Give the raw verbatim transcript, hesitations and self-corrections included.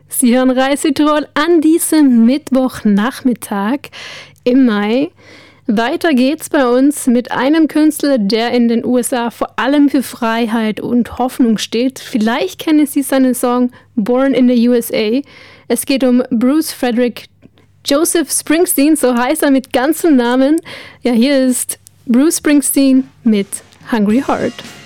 Sie hören Reissüdtirol an diesem Mittwochnachmittag im Mai. Weiter geht's bei uns mit einem Künstler, der in den U S A vor allem für Freiheit und Hoffnung steht. Vielleicht kennen Sie seinen Song Born in the U S A. Es geht um Bruce Frederick Joseph Springsteen, so heißt er mit ganzem Namen. Ja, hier ist Bruce Springsteen mit Hungry Heart.